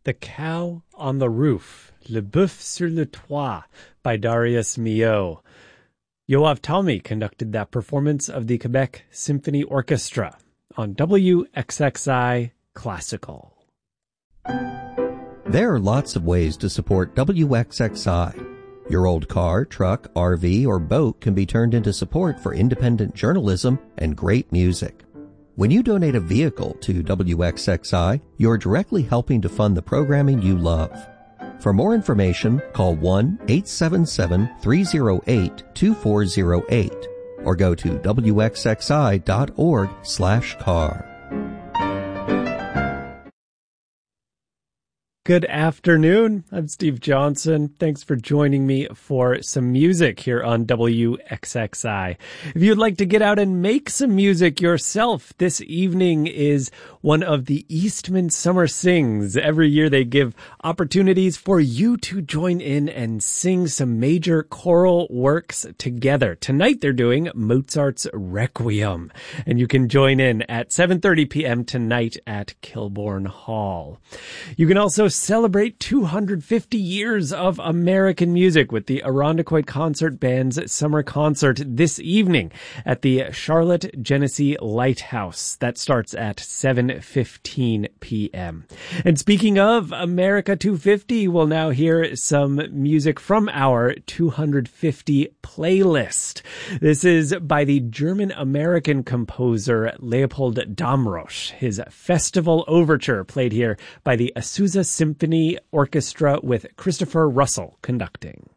The Cow on the Roof, Le Boeuf sur le Toit, by Darius Milhaud. Yoav Talmi conducted that performance of the Quebec Symphony Orchestra on WXXI Classical. There are lots of ways to support WXXI. Your old car, truck, RV, or boat can be turned into support for independent journalism and great music. When you donate a vehicle to WXXI, you're directly helping to fund the programming you love. For more information, call 1-877-308-2408 or go to wxxi.org/car. Good afternoon. I'm Steve Johnson. Thanks for joining me for some music here on WXXI. If you'd like to get out and make some music yourself, this evening is one of the Eastman Summer Sings. Every year they give opportunities for you to join in and sing some major choral works together. Tonight they're doing Mozart's Requiem, and you can join in at 7:30 p.m. tonight at Kilbourne Hall. You can also celebrate 250 years of American music with the Irondequoit Concert Band's summer concert this evening at the Charlotte Genesee Lighthouse. That starts at 7:15 p.m. And speaking of America 250, we'll now hear some music from our 250 playlist. This is by the German-American composer Leopold Damrosch. His Festival Overture played here by the Azusa Symphony Orchestra with Christopher Russell conducting.